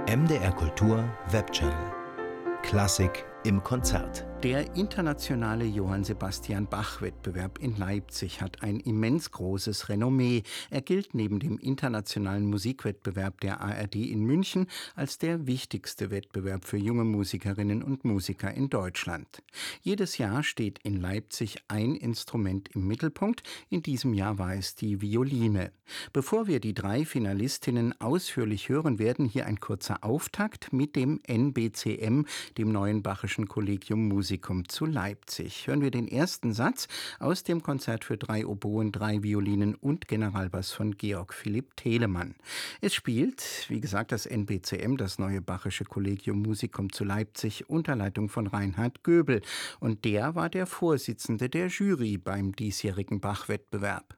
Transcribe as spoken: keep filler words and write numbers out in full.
M D R Kultur Webchannel. Klassik im Konzert. Der internationale Johann Sebastian Bach-Wettbewerb in Leipzig hat ein immens großes Renommee. Er gilt neben dem internationalen Musikwettbewerb der A R D in München als der wichtigste Wettbewerb für junge Musikerinnen und Musiker in Deutschland. Jedes Jahr steht in Leipzig ein Instrument im Mittelpunkt. In diesem Jahr war es die Violine. Bevor wir die drei Finalistinnen ausführlich hören werden, hier ein kurzer Auftakt mit dem N B C M, dem Neuen Bachischen Collegium Musicum zu Leipzig. Hören wir den ersten Satz aus dem Konzert für drei Oboen, drei Violinen und Generalbass von Georg Philipp Telemann. Es spielt, wie gesagt, das N B C M, das Neue Bachische Collegium Musicum zu Leipzig, unter Leitung von Reinhard Göbel. Und der war der Vorsitzende der Jury beim diesjährigen Bach-Wettbewerb.